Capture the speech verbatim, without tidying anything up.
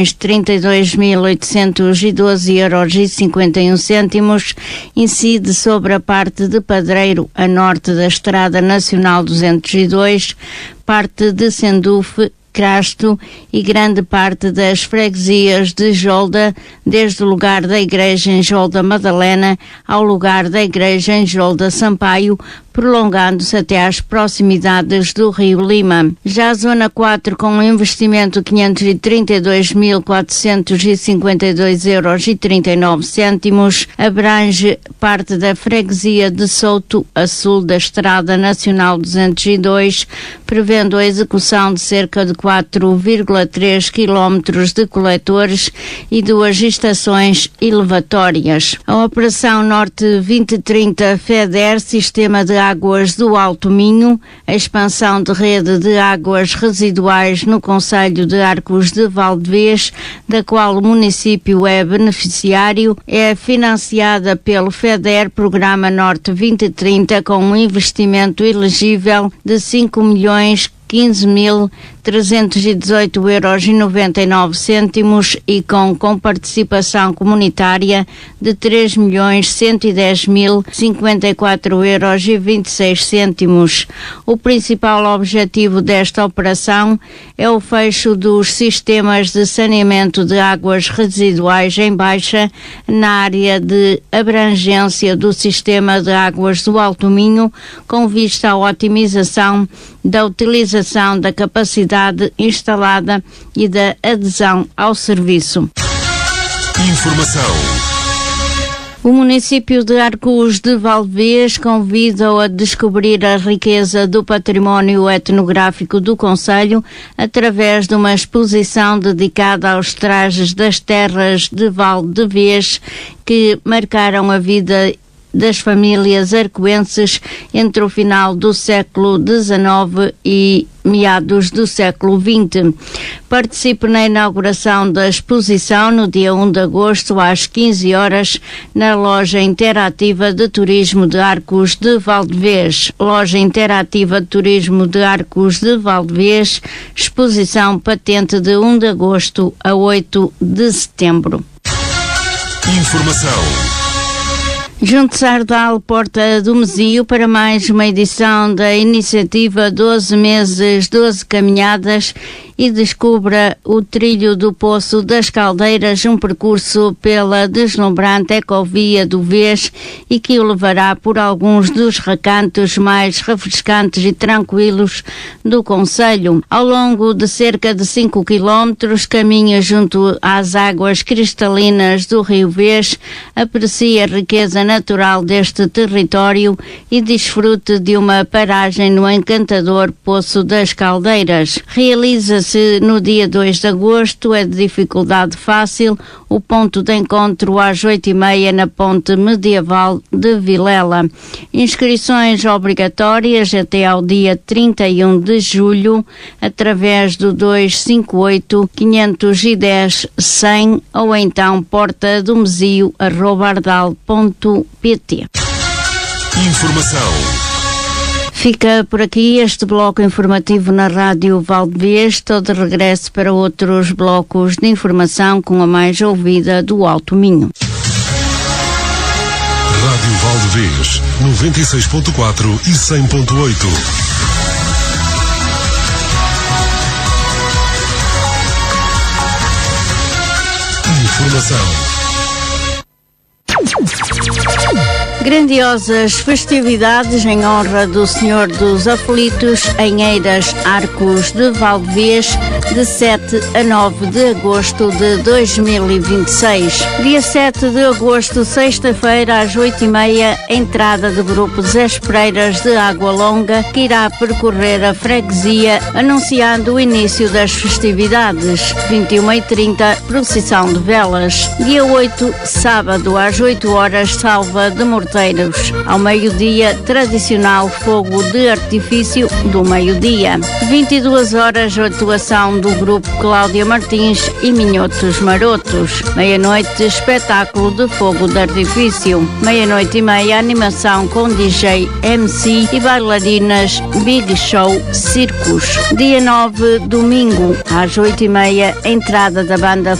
trinta e dois mil oitocentos e doze euros e cinquenta e um cêntimos, incide sobre a parte de Padreiro, a norte da Estrada Nacional duzentos e dois, parte de Sendufe, Crasto e grande parte das freguesias de Jolda, desde o lugar da igreja em Jolda Madalena ao lugar da igreja em Jolda Sampaio, prolongando-se até às proximidades do Rio Lima. Já a Zona quatro, com um investimento de quinhentos e trinta e dois mil quatrocentos e cinquenta e dois euros e trinta e nove cêntimos, abrange parte da freguesia de Souto, a sul da Estrada Nacional duzentos e dois, prevendo a execução de cerca de quatro vírgula três quilómetros de coletores e duas estações elevatórias. A Operação Norte vinte trinta FEDER, Sistema de Águas do Alto Minho, a expansão de rede de águas residuais no concelho de Arcos de Valdevez, da qual o município é beneficiário, é financiada pelo FEDER Programa Norte vinte trinta com um investimento elegível de cinco milhões quinze mil trezentos e dezoito euros e noventa e nove cêntimos e com comparticipação comunitária de três milhões cento e dez mil cinquenta e quatro euros e vinte e seis cêntimos. O principal objetivo desta operação é o fecho dos sistemas de saneamento de águas residuais em baixa na área de abrangência do sistema de águas do Alto Minho, com vista à otimização da utilização da capacidade instalada e da adesão ao serviço. Informação. O município de Arcos de Valdevez convida-o a descobrir a riqueza do património etnográfico do concelho através de uma exposição dedicada aos trajes das terras de Valdevez que marcaram a vida das famílias arcoenses entre o final do século dezenove e meados do século vinte. Participe na inauguração da exposição no dia um de agosto às quinze horas na Loja Interativa de Turismo de Arcos de Valdevez. Loja Interativa de Turismo de Arcos de Valdevez, exposição patente de um de agosto a oito de setembro. Informação. Junte Sardal, Porta do Mesio, para mais uma edição da iniciativa doze meses, doze caminhadas, e descubra o Trilho do Poço das Caldeiras, um percurso pela deslumbrante ecovia do Vez e que o levará por alguns dos recantos mais refrescantes e tranquilos do concelho. Ao longo de cerca de cinco quilómetros, caminha junto às águas cristalinas do Rio Vez, aprecie a riqueza natural deste território e desfrute de uma paragem no encantador Poço das Caldeiras. Realiza-se no dia dois de agosto, é de dificuldade fácil, o ponto de encontro às oito e meia na ponte medieval de Vilela. Inscrições obrigatórias até ao dia trinta e um de julho através do dois cinco oito, cinco um zero, cem ou então porta do mesio arroba ardal ponto pt. Informação. Fica por aqui este bloco informativo na Rádio Valdevez. Todo regresso para outros blocos de informação com a mais ouvida do Alto Minho. Rádio Valdevez, noventa e seis ponto quatro e cem ponto oito. Informação. Grandiosas festividades em honra do Senhor dos Aflitos em Eiras, Arcos de Valdevez, de sete a nove de agosto de dois mil e vinte e seis. Dia sete de agosto, sexta-feira, às oito e meia, entrada de grupo Zé Espreiras de Água Longa, que irá percorrer a freguesia, anunciando o início das festividades. vinte e uma e trinta, procissão de velas. Dia oito, sábado, às oito horas, salva de mortalha solteiros. Ao meio-dia, tradicional fogo de artifício do meio-dia. vinte e duas horas, a atuação do grupo Cláudia Martins e Minhotos Marotos. Meia-noite, espetáculo de fogo de artifício. Meia-noite e meia, animação com D J, M C e bailarinas Big Show Circus. Dia nove, domingo, às oito e meia, entrada da banda